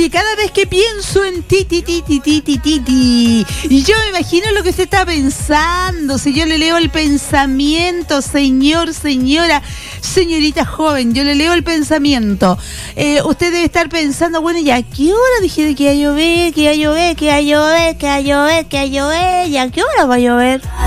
Oye, cada vez que pienso en ti, y yo me imagino lo que usted está pensando. Si yo le leo el pensamiento, señor, señora, señorita joven, yo le leo el pensamiento. Usted debe estar pensando, bueno, ¿y a qué hora dije que iba a llover? ¿Y a qué hora va a llover?